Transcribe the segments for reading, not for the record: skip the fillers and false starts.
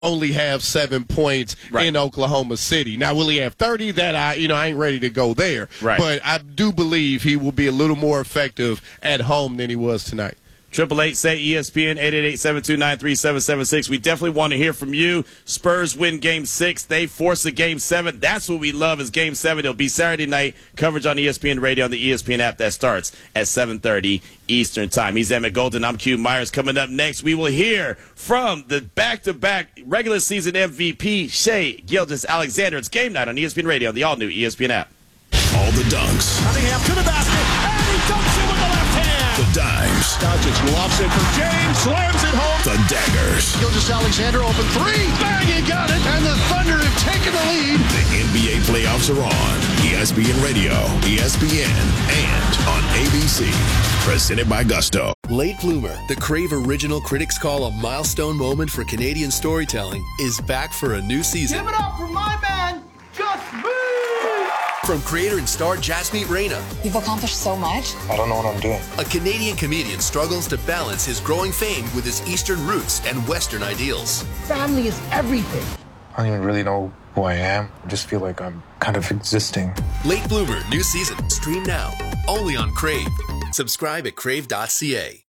only have 7 points in Oklahoma City. Now, will he have 30? That I ain't ready to go there. Right. But I do believe he will be a little more effective at home than he was tonight. 888-SAY-ESPN, 888-729-3776. We definitely want to hear from you. Spurs win Game 6. They force a Game 7. That's what we love is Game 7. It'll be Saturday night. Coverage on ESPN Radio on the ESPN app that starts at 7:30 Eastern Time. He's Emmett Golden. I'm Q Myers. Coming up next, we will hear from the back-to-back regular season MVP, Shai Gilgeous-Alexander. It's game night on ESPN Radio on the all-new ESPN app. All the dunks. Cunningham to the basket, and he dunks it with the left hand. The dimes. Doncic lofts it for James, slams it home. The daggers. Gilgeous-Alexander open three, bang, he got it, and the Thunder have taken the lead. The NBA playoffs are on. ESPN Radio, ESPN, and on ABC. Presented by Gusto. Late Bloomer, the Crave original critics call a milestone moment for Canadian storytelling, is back for a new season. Give it up for my man, Just Move! From creator and star Jasmeet Reina. You've accomplished so much. I don't know what I'm doing. A Canadian comedian struggles to balance his growing fame with his Eastern roots and Western ideals. Family is everything. I don't even really know who I am. I just feel like I'm kind of existing. Late Bloomer, new season. Stream now. Only on Crave. Subscribe at crave.ca.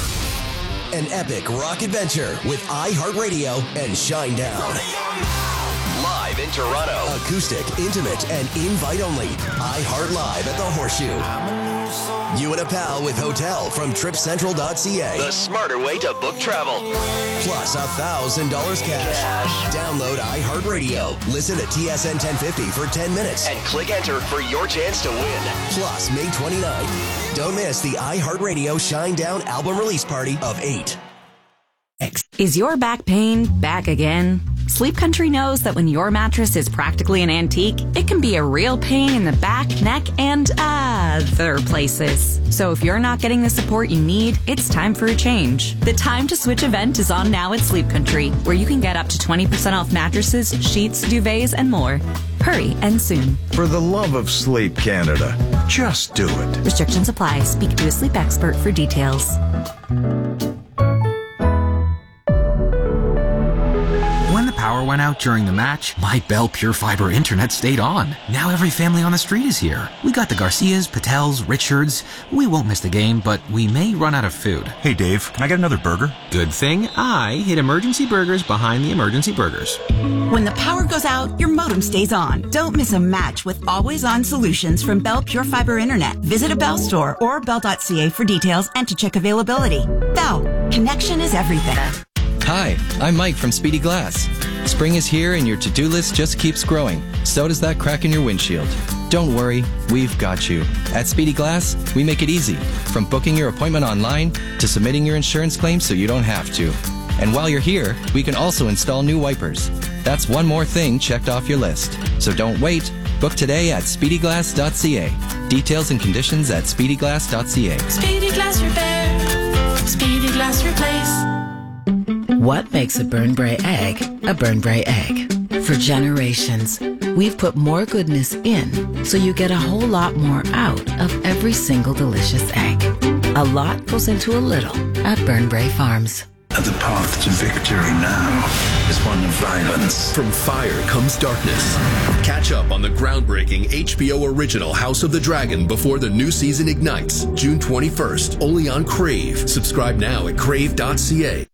An epic rock adventure with iHeartRadio and Shinedown. Live in Toronto. Acoustic, intimate, and invite only. iHeart Live at the Horseshoe. You and a pal with hotel from tripcentral.ca. The smarter way to book travel. Plus $1,000 cash. Download iHeartRadio. Listen to TSN 1050 for 10 minutes. And click enter for your chance to win. Plus May 29th. Don't miss the iHeartRadio Shinedown album release party of 8. Is your back pain back again? Sleep Country knows that when your mattress is practically an antique, it can be a real pain in the back, neck, and other places. So if you're not getting the support you need, it's time for a change. The Time to Switch event is on now at Sleep Country, where you can get up to 20% off mattresses, sheets, duvets, and more. Hurry and soon. For the love of sleep, Canada, just do it. Restrictions apply. Speak to a sleep expert for details. Power went out during the match, my Bell Pure Fiber internet stayed on. Now every family on the street is here. We got the Garcias, Patels, Richards. We won't miss the game, but we may run out of food. Hey Dave, can I get another burger? Good thing I hid Emergency Burgers behind the Emergency Burgers. When the power goes out, your modem stays on. Don't miss a match with always-on solutions from Bell Pure Fiber Internet. Visit a Bell store or bell.ca for details and to check availability. Bell, connection is everything. Hi, I'm Mike from Speedy Glass. Spring is here and your to-do list just keeps growing. So does that crack in your windshield. Don't worry, we've got you. At Speedy Glass, we make it easy. From booking your appointment online to submitting your insurance claim so you don't have to. And while you're here, we can also install new wipers. That's one more thing checked off your list. So don't wait. Book today at speedyglass.ca. Details and conditions at speedyglass.ca. Speedy Glass Repair. Speedy Glass Replace. What makes a Burnbrae egg a Burnbrae egg? For generations, we've put more goodness in so you get a whole lot more out of every single delicious egg. A lot goes into a little at Burnbrae Farms. The path to victory now is one of violence. From fire comes darkness. Catch up on the groundbreaking HBO original House of the Dragon before the new season ignites, June 21st, only on Crave. Subscribe now at crave.ca.